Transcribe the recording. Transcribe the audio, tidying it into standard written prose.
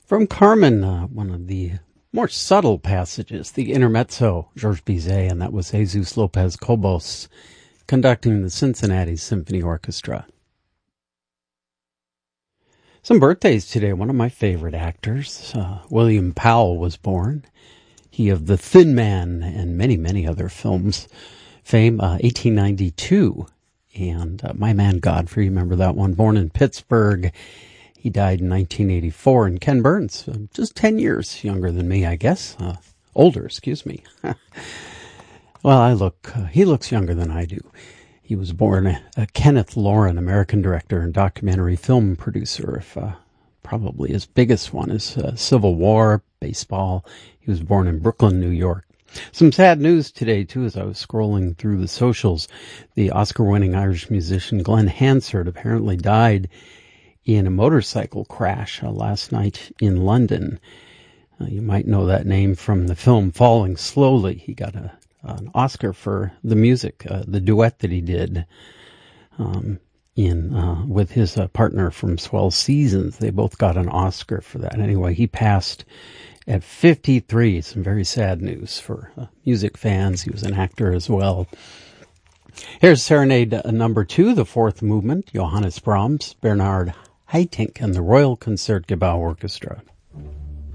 From Carmen, one of the more subtle passages, the intermezzo, Georges Bizet, and that was Jesus Lopez Cobos conducting the Cincinnati Symphony Orchestra. Some birthdays today. One of my favorite actors, William Powell, was born. He of The Thin Man and many, many other films fame, 1892. And My Man Godfrey, remember that one? Born in Pittsburgh. He died in 1984. And Ken Burns, just 10 years younger than me, I guess. Older, excuse me. Well, he looks younger than I do. He was born Kenneth Loren, American director and documentary film producer. Probably his biggest one is Civil War, baseball. He was born in Brooklyn, New York. Some sad news today, too, as I was scrolling through the socials. The Oscar-winning Irish musician Glenn Hansard apparently died in a motorcycle crash last night in London. You might know that name from the film Falling Slowly. He got an Oscar for the music, the duet that he did with his partner from Swell Seasons. They both got an Oscar for that. Anyway, he passed at 53. Some very sad news for music fans. He was an actor as well. Here's Serenade number 2, the fourth movement, Johannes Brahms, Bernard Haitink, and the Royal Concertgebouw Orchestra.